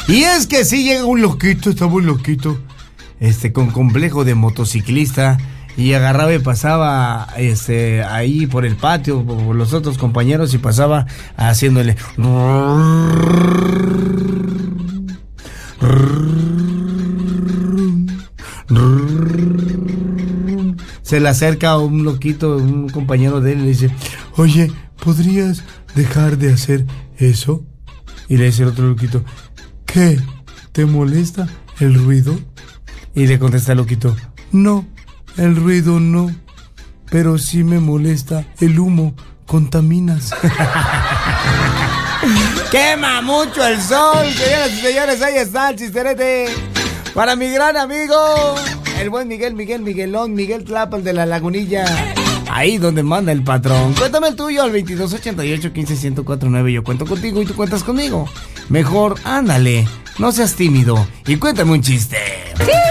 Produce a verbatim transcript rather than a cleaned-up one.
Y es que si llega un loquito, está muy loquito, este, con complejo de motociclista, y agarraba y pasaba, este, ahí por el patio, por los otros compañeros, y pasaba haciéndole... Se le acerca a un loquito, un compañero de él, y le dice: oye, ¿podrías dejar de hacer eso? Y le dice el otro loquito: ¿qué? ¿Te molesta el ruido? Y le contesta el loquito: no, el ruido no, pero sí me molesta el humo, contaminas. Quema mucho el sol, señoras y señores, ahí está el chisterete. Para mi gran amigo, el buen Miguel, Miguel, Miguelón, Miguel Tlapal de la Lagunilla. Ahí donde manda el patrón. Cuéntame el tuyo al veintidós ochenta y ocho quince ciento cuatro nueve. Yo cuento contigo y tú cuentas conmigo. Mejor, ándale, no seas tímido y cuéntame un chiste. ¡Sí!